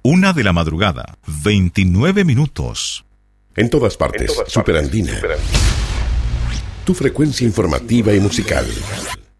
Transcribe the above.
1 de la madrugada, 29 minutos. En todas partes, Superandina. Tu frecuencia informativa y musical.